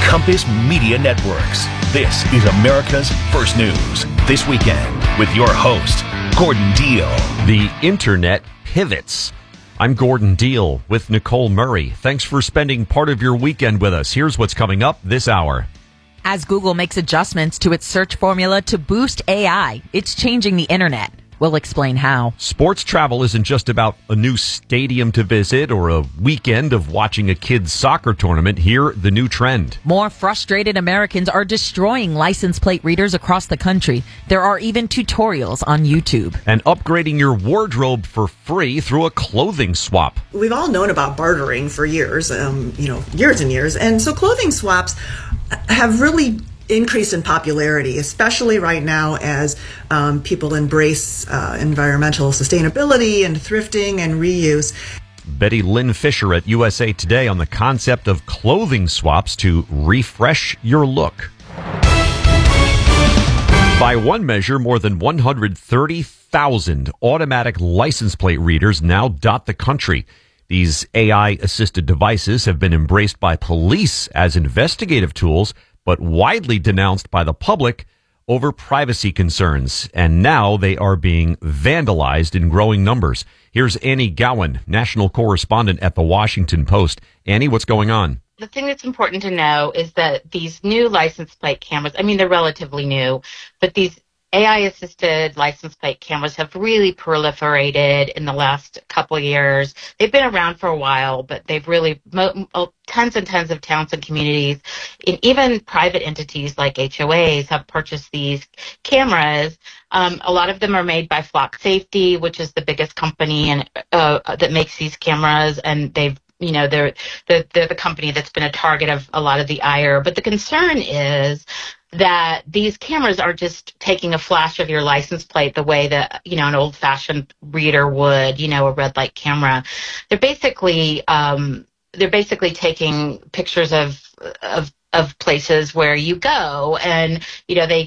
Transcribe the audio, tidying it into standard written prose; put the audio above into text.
Compass Media Networks. This is America's First News. This weekend with your host, Gordon Deal. The internet pivots. I'm Gordon Deal with Nicole Murray. Thanks for spending part of your weekend with us. Here's what's coming up this hour. As Google makes adjustments to its search formula to boost AI, it's changing the internet. We'll explain how. Sports travel isn't just about a new stadium to visit or a weekend of watching a kid's soccer tournament. Hear the new trend. More frustrated Americans are destroying license plate readers across the country. There are even tutorials on YouTube. And upgrading your wardrobe for free through a clothing swap. We've all known about bartering for years, years and years. And so clothing swaps have really increase in popularity, especially right now as people embrace environmental sustainability and thrifting and reuse. Betty Lynn Fisher at USA Today on the concept of clothing swaps to refresh your look. By one measure, more than 130,000 automatic license plate readers now dot the country. These AI-assisted devices have been embraced by police as investigative tools, but widely denounced by the public over privacy concerns. And now they are being vandalized in growing numbers. Here's Annie Gowan, national correspondent at The Washington Post. Annie, what's going on? The thing that's important to know is that these new license plate cameras, they're relatively new, but these AI-assisted license plate cameras have really proliferated in the last couple of years. They've been around for a while, but they've really, tons and tons of towns and communities, and even private entities like HOAs have purchased these cameras. A lot of them are made by Flock Safety, which is the biggest company and that makes these cameras, and they're the company that's been a target of a lot of the ire. But the concern is that these cameras are just taking a flash of your license plate the way that, an old-fashioned reader would, a red light camera. They're basically taking pictures of places where you go, and